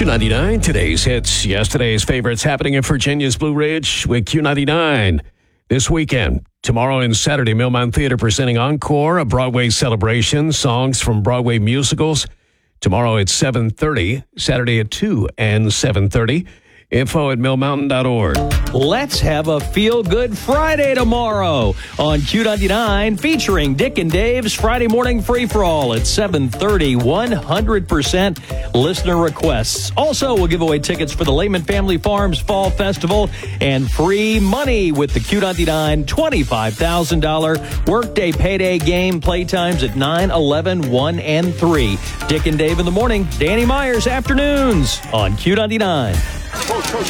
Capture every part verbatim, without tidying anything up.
Q ninety-nine, today's hits, yesterday's favorites happening in Virginia's Blue Ridge with Q ninety-nine. This weekend, tomorrow and Saturday, Millmount Theater presenting Encore, a Broadway celebration, songs from Broadway musicals. Tomorrow at seven thirty, Saturday at two and seven thirty. Info at mill mountain dot org. Let's have a feel-good Friday tomorrow on Q ninety-nine featuring Dick and Dave's Friday morning free-for-all at seven thirty, one hundred percent listener requests. Also, we'll give away tickets for the Lehman Family Farms Fall Festival and free money with the Q ninety-nine twenty-five thousand dollars Workday Payday Game playtimes at nine, eleven, one, and three. Dick and Dave in the morning, Danny Myers afternoons on Q ninety-nine. Coach, Coach,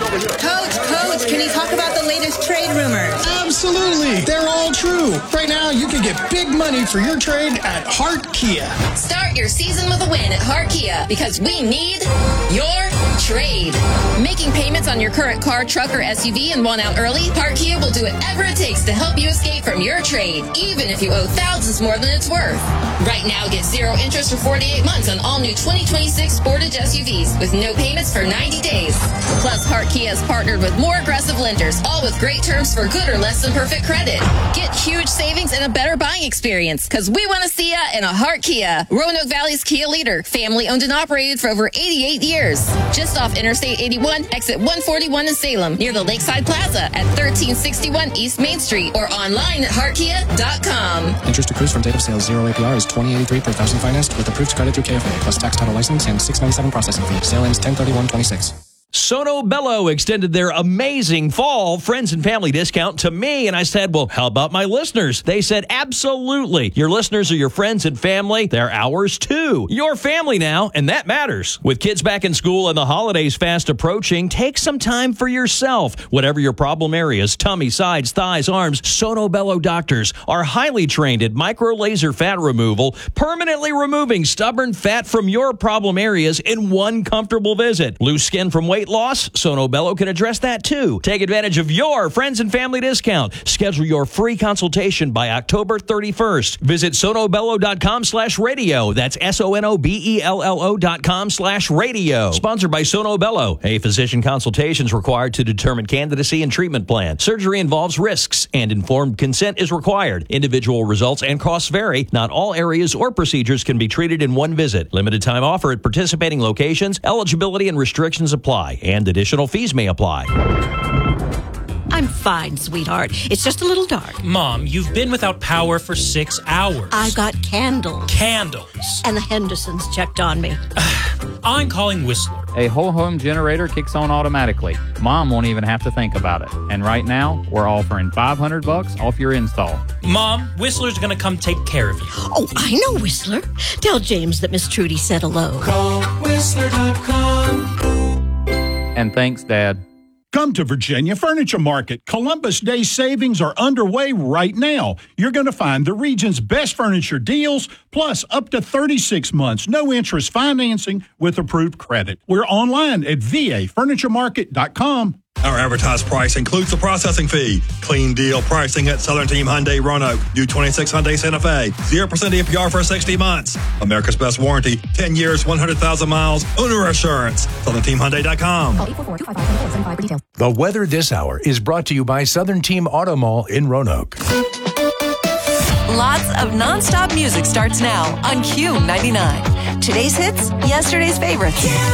Coach, can you talk about the latest trade rumors? Absolutely. They're all true. Right now, you can get big money for your trade at Hart Kia. Start your season with a win at Hart Kia because we need your trade. Making payments on your current car, truck, or S U V and want out early? Hart Kia will do whatever it takes to help you escape from your trade, even if you owe thousands more than it's worth. Right now, get zero interest for forty-eight months on all new twenty twenty-six Sportage S U Vs with no payments for ninety days. Plus, Hart Kia has partnered with more aggressive lenders, all with great terms for good or less than perfect credit. Get huge savings and a better buying experience, because we want to see ya in a Hart Kia. Roanoke Valley's Kia leader, family owned and operated for over eighty-eight years. Just off Interstate eighty-one, exit one forty-one in Salem, near the Lakeside Plaza at thirteen sixty-one East Main Street, or online at hart kia dot com. Interest accrues from date of sale. Zero A P R is twenty eighty-three per thousand financed with approved credit through K F A plus tax, title, license, and six ninety-seven processing fee. Sale ends ten thirty-one twenty-six. Sono Bello extended their amazing fall friends and family discount to me, and I said, well, how about my listeners? They said, absolutely. Your listeners are your friends and family. They're ours, too. Your family now, and that matters. With kids back in school and the holidays fast approaching, take some time for yourself. Whatever your problem areas, tummy, sides, thighs, arms, Sono Bello doctors are highly trained at micro-laser fat removal, permanently removing stubborn fat from your problem areas in one comfortable visit. Loose skin from weight loss? Sono Bello can address that too. Take advantage of your friends and family discount. Schedule your free consultation by October thirty-first. Visit sonobello dot com slash radio. That's S O N O B E L L O dot com slash radio. Sponsored by Sono Bello. A physician consultation is required to determine candidacy and treatment plan. Surgery involves risks and informed consent is required. Individual results and costs vary. Not all areas or procedures can be treated in one visit. Limited time offer at participating locations. Eligibility and restrictions apply, and additional fees may apply. I'm fine, sweetheart. It's just a little dark. Mom, you've been without power for six hours. I got candles. Candles. And the Hendersons checked on me. I'm calling Whistler. A whole home generator kicks on automatically. Mom won't even have to think about it. And right now, we're offering five hundred bucks off your install. Mom, Whistler's going to come take care of you. Oh, I know Whistler. Tell James that Miss Trudy said hello. Call Whistler dot com. And thanks, Dad. Come to Virginia Furniture Market. Columbus Day savings are underway right now. You're going to find the region's best furniture deals, plus up to thirty-six months, no interest financing with approved credit. We're online at v a furniture market dot com. Our advertised price includes the processing fee. Clean deal pricing at Southern Team Hyundai Roanoke. U twenty-six Hyundai Santa Fe. zero percent A P R for sixty months. America's best warranty. ten years, one hundred thousand miles. Owner assurance. Southern Team Hyundai dot com. The weather this hour is brought to you by Southern Team Auto Mall in Roanoke. Lots of nonstop music starts now on Q ninety-nine. Today's hits, yesterday's favorites.